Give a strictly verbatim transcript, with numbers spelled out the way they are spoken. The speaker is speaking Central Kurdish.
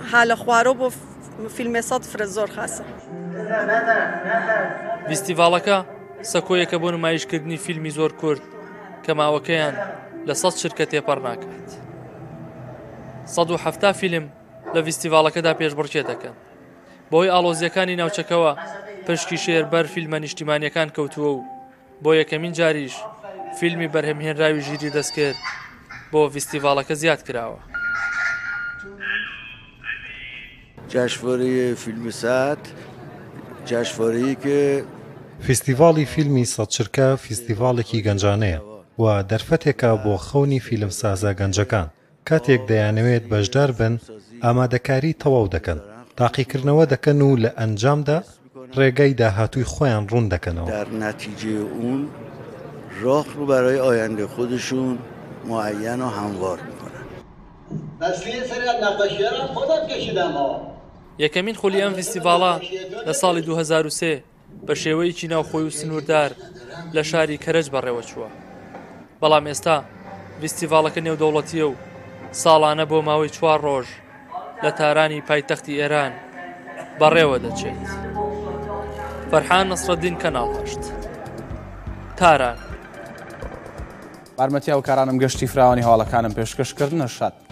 حالە خوارۆ بۆ فیلمێ سەد فرە زۆر خاسە. فیستیڤاڵەکە سەکۆیەکە بۆ نمایشکردنی فیلمی زۆر کورد کە ماوەکەیان لە سەد شرکە تێپەڕ ناکات. سەد و هەفتا فیلم لە فیستیڤاڵەکەدا پێشبڕکێ دەکەن. بۆی ئاڵۆزیەکانی ناوچەکەوە پشکی شێربەر فیلمە نیشتیمانیەکان کەوتووە و بۆ یەکەمین جاریش فیلمی بەرهەمهێنراوی ژیری دەستکرد بۆ فیستیڤاڵەکە زیاد کراوە. جشنواره فیلم سەد جشنوارەیە کە فیستیڤاڵی فیلمی سەد شرکە فیستیڤاڵێکی گەنجانەیە و دەرفەتێکە بۆ خەونی فیلمسازە گەنجەکان. کاتێک دەیانەوێت بەشدار بن ئامادەکاری تەواو دەکەن، تاقیکردنەوە دەکەن و لە ئەنجامدا ڕێگەی داهاتووی خۆیان ڕوون دەکەنەوە. در نتیجه اون راه رو برای آینده خودشون معین و هموار میکنن. تصویر سری از نقاشی‌ها خودم کشیدم ها. یەکەمین خولی ئەم فیستیڤاڵە لە ساڵی دوو هەزار و سێ بە شێوەیەکی ناوخۆی و سنووردار لە شاری کەرەج بەڕێوە چووە. بەڵام ئێستا فیستیڤاڵەکە نێودەوڵەتیە و ساڵانە بۆ ماوەی چوار ڕۆژ لە تارانی پایتەختی ئێران بەڕێوە دەچێت. فەرحان نەسرەدین کەناڵ هەشت تاران. بارمەتیا و کارانم گەشتی فراوانی هەواڵەکانم پێشکەشکردنە شاد.